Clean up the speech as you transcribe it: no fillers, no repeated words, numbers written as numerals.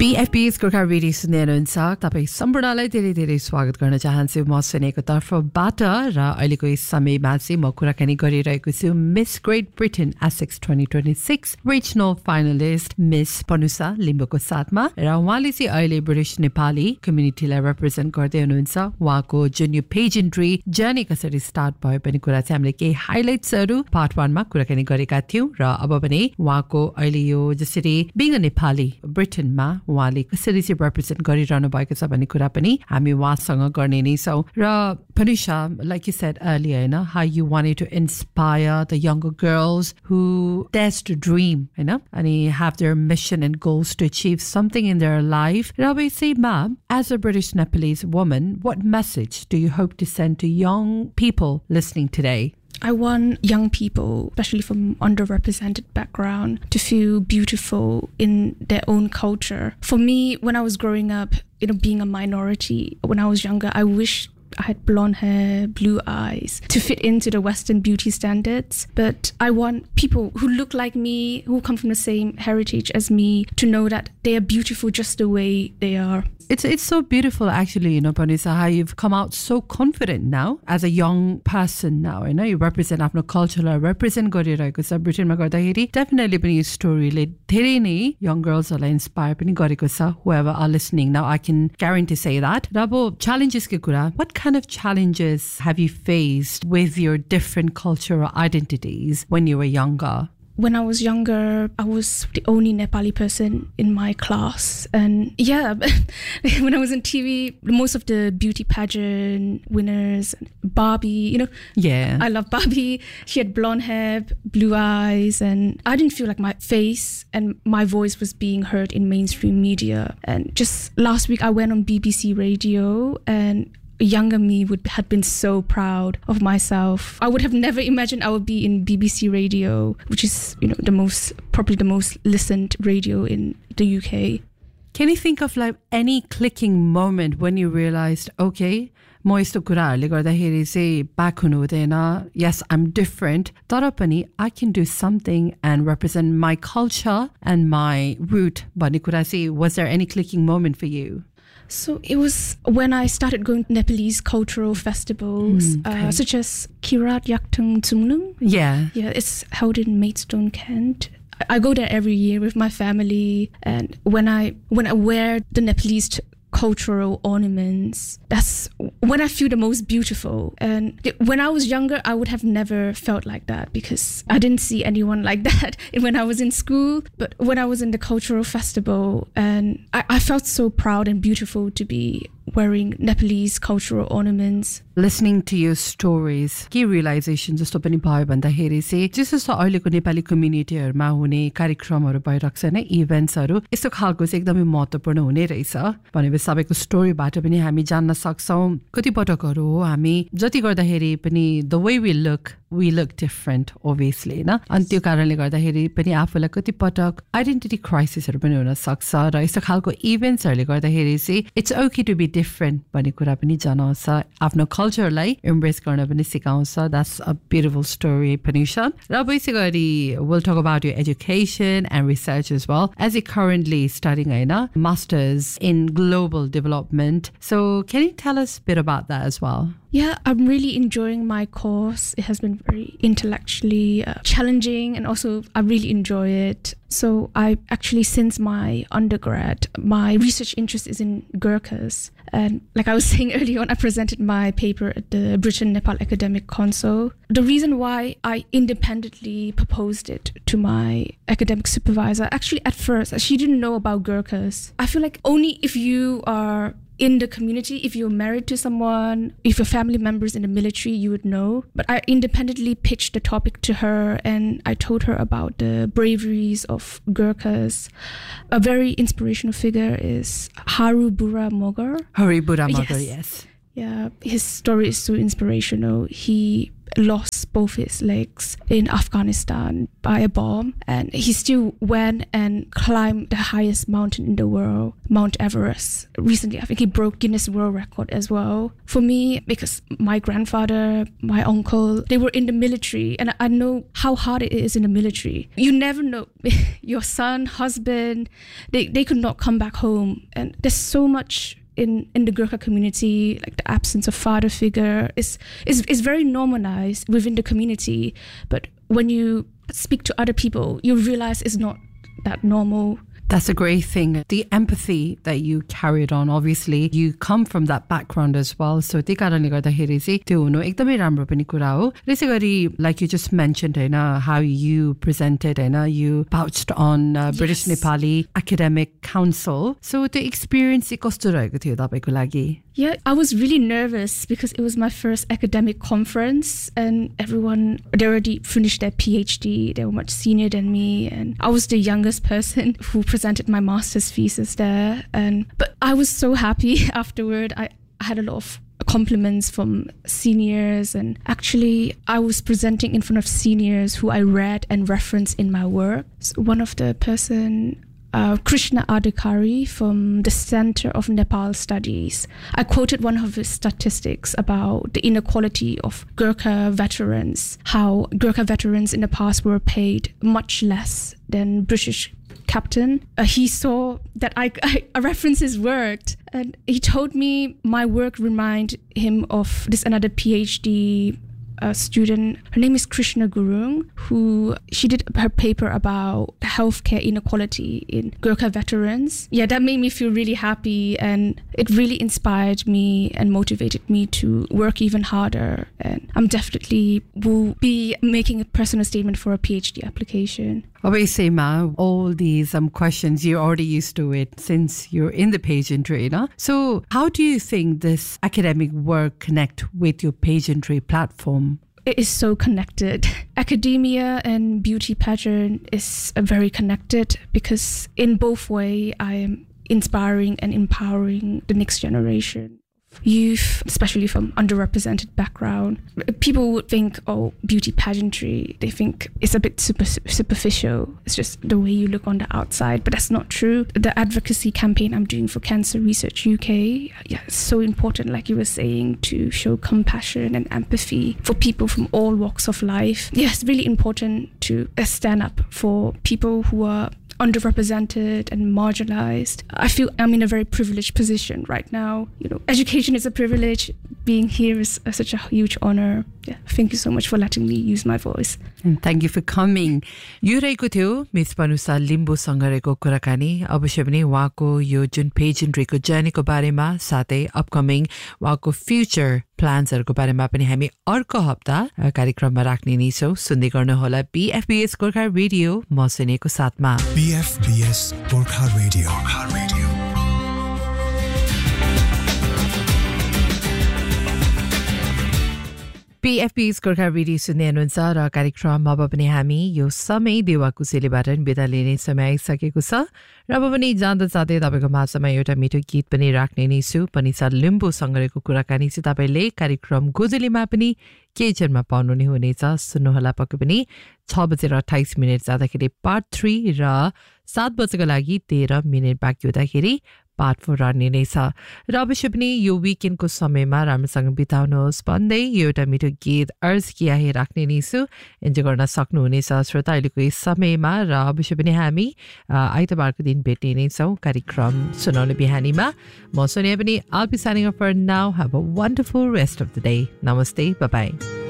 BFB's Gorkha radio सुन्दै हुनुहुन्छ तपाईं सम्पूर्णलाई धेरै धेरै स्वागत गर्न चाहन्छु म सुनेको तर्फबाट र अहिलेको यस समयमा चाहिँ म कुराकानी गरिरहेको छु miss great Britain Essex 2026 regional finalist miss पनुसा लिम्बुको साथमा र उहाँले चाहिँ अहिले ब्रिटिश नेपाली कम्युनिटीलाई रिप्रेजेन्ट गर्दै हुनुहुन्छ उहाँको जुन यो पेजेन्ट्री जर्नी कसरी स्टार्ट भयो भन्ने कुरा चाहिँ हामीले केही हाइलाइट्सहरू पार्ट 1 मा कुराकानी गरेका थियौं र अब भने उहाँको अहिले यो जसरी बिङ अ नेपाली ब्रिटेनमा उहाँले कसरी चाहिँ रिप्रेजेन्ट गरिरहनु भएको छ भन्ने कुरा पनि हामी उहाँसँग गर्ने नै छौं र Panusha, like you said earlier, you know, how you wanted to inspire the younger girls who dares to dream, you know, and have their mission and goals to achieve something in their life. And I would say, ma'am, as a British Nepalese woman, what message do you hope to send to young people listening today? I want young people, especially from underrepresented background, to feel beautiful in their own culture. For me, when I was growing up, you know, being a minority, when I was younger, I wish I had blonde hair, blue eyes to fit into the Western beauty standards. But I want people who look like me, who come from the same heritage as me, to know that they are beautiful just the way they are. It's so beautiful, actually, you know, Panusha, how you've come out so confident now as a young person now, you know, you represent आफ्नो culture, represent गरिरहेको छ ब्रिटेनमा गर्दाखेरि definitely पनि यो storyले धेरै नै young girlsहरूलाई inspire पनि गरेको छ whoever are listening now, I can guarantee say that. र अब challenges को कुरा, what kind of challenges have you faced with your different cultural identities when you were younger? When I was younger, I was the only Nepali person in my class. And yeah, when I was on TV, most of the beauty pageant winners, Barbie, you know. Yeah. I love Barbie. She had blonde hair, blue eyes, and I didn't feel like my face and my voice was being heard in mainstream media. And just last week, I went on BBC Radio and younger me had been so proud of myself. I would have never imagined I would be in BBC Radio, which is, you know, probably the most listened radio in the UK. Can you think of like any clicking moment when you realized, okay, म यस्तो कुराहरूले गर्दाखेरि चाहिँ back हुनु हुँदैन, yes, I'm different, तर पनि I can do something and represent my culture and my root भन्ने कुरा चाहिँ, was there any clicking moment for you? So it was when I started going to Nepalese cultural festivals, such as Kirat Yaktung Tsumnung. Yeah. Yeah, it's held in Maidstone, Kent. I go there every year with my family, and when I wear the Nepalese cultural ornaments, that's when I feel the most beautiful. And when I was younger, I would have never felt like that because I didn't see anyone like that when I was in school. But when I was in the cultural festival, and I felt so proud and beautiful to be wearing Nepalese cultural ornaments. Listening to your stories, के realization जस्तो पनि भयो भन्दाखेरि चाहिँ जस्तो अहिलेको नेपाली कम्युनिटीहरुमा हुने कार्यक्रमहरु भइरहेको छ नि, इभेन्ट्सहरु, यस्तो खालको चाहिँ एकदमै महत्त्वपूर्ण हुने रहेछ भनेपछि सबैको स्टोरीबाट पनि हामी जान्न सक्छौं. कति पटकहरु हो हामी जति गर्दाखेरि पनि the way we look different obviously, न, अनि त्यो कारणले गर्दाखेरि पनि आफूलाई कति पटक आइडेन्टिटी क्राइसिसहरु पनि हुन सक्छ र यस्तो खालको इभेन्ट्सहरुले गर्दाखेरि चाहिँ it's okay to be different भन्ने कुरा पनि जनाउँछ, आफ्नो कल्चरलाई एम्ब्रेस गर्न पनि सिकाउँछ. That's a beautiful story, Panusha. Raw basically we'll talk about your education and research as well, as you're currently studying a master's in global development. So can you tell us a bit about that as well? Yeah, I'm really enjoying my course. It has been very intellectually challenging, and also I really enjoy it. So I actually, since my undergrad, my research interest is in Gurkhas. And like I was saying earlier on, I presented my paper at the Britain-Nepal Academic Council. The reason why I independently proposed it to my academic supervisor, actually at first, she didn't know about Gurkhas. I feel like only if you are in the community, if you're married to someone, if your family members in the military, you would know. But I independently pitched the topic to her, and I told her about the braveries of Gurkhas. A very inspirational figure is Haru Bura Mogar. Hari Bura Mogar, yes. Yeah, his story is so inspirational. He lost both his legs in Afghanistan by a bomb, and he still went and climbed the highest mountain in the world, Mount Everest. Recently, I think he broke Guinness World Record as well. For me, because my grandfather, my uncle, they were in the military, and I know how hard it is in the military. You never know. Your son, husband, they could not come back home, and there's so much in the Gurkha community, like the absence of father figure is very normalized within the community. But when you speak to other people, you realize it's not that normal. That's a great thing. The empathy that you carried on, obviously, you come from that background as well. So त्यही कारणले गर्दाखेरि चाहिँ त्यो हुनु एकदमै राम्रो पनि कुरा हो. त्यसै गरी, like you just mentioned, how you presented, you vouched on British Nepali Academic Council. So the experience चाहिँ कस्तो रहेको थियो तपाईको लागि? Yeah, I was really nervous because it was my first academic conference, and everyone, they already finished their PhD. They were much senior than me, and I was the youngest person who presented my master's thesis there. But I was so happy afterward. I had a lot of compliments from seniors, and actually I was presenting in front of seniors who I read and referenced in my work. So one of the person, Krishna Adhikari from the Center of Nepal Studies, I quoted one of his statistics about the inequality of Gurkha veterans, how Gurkha veterans in the past were paid much less than British captain. He saw that I references worked, and he told me my work reminded him of this another PhD student. Her name is Krishna Gurung, who she did her paper about healthcare inequality in Gurkha veterans. Yeah, that made me feel really happy, and it really inspired me and motivated me to work even harder. And I'm definitely will be making a personal statement for a PhD application. Obviously, Ma, all these questions, you're already used to it since you're in the pageantry. So how do you think this academic work connect with your pageantry platform? It is so connected. Academia and beauty pageant is very connected because in both ways I am inspiring and empowering the next generation. Youth, especially from underrepresented background. People would think, oh, beauty pageantry, they think it's a bit superficial. It's just the way you look on the outside, but that's not true. The advocacy campaign I'm doing for Cancer Research UK, it's so important, like you were saying, to show compassion and empathy for people from all walks of life. Yeah, it's really important to stand up for people who are underrepresented and marginalized. I feel I'm in a very privileged position right now. Education is a privilege. Being here is such a huge honor. Yeah, thank you so much for letting me use my voice. And thank you for coming. यो रहेको थियो miss पनुसा लिम्बूसँग रहेको कुराकानी. अवश्य पनि उहाँको यो जुन पेजेन्ट्रीको जर्नीको बारेमा साथै upcoming उहाँको फ्युचर प्लान्सहरूको बारेमा पनि हामी अर्को हप्ता कार्यक्रममा राख्ने नै छौं. सुन्दै गर्नुहोला BFBS गोर्खा रेडियो म सुनेको साथमा. BFBS Gorkha radio. BFBS Gorkha radio सुन्दै हुनुहुन्छ र कार्यक्रम अब पनि हामी यो समय देवा कुशेलीबाट बिदा लिने समय आइसकेको छ र अब पनि जाँदा जाँदै तपाईको माझमा एउटा मिठो गीत पनि राख्ने नै छु. पनिसा लिम्बूसँग रहेको कुराकानी चाहिँ तपाईले कार्यक्रम गोजुलीमा पनि केही क्षणमा पाउनु नै हुनेछ. सुन्नुहोला पक्कै पनि 6:28 जाँदाखेरि पार्ट 3 र 7 बजेको लागि 13 मिनेट बाँकी हुँदाखेरि पार्ट 4 रहने नै छ. र अवश्य पनि यो विकेन्डको समयमा राम्रोसँग बिताउनुहोस् भन्दै यो एउटा मिठो गीत अर्ज किया है राख्ने नै छु. इन्जोय गर्न सक्नुहुनेछ श्रोता अहिलेको यस समयमा. र अवश्य पनि हामी आइतबारको दिन भेट्ने नै छौँ कार्यक्रम सुनाउने बिहानीमा. म सोनिया पनि I'll be signing off for now. Have a wonderful rest of the day. Namaste. Bye-bye.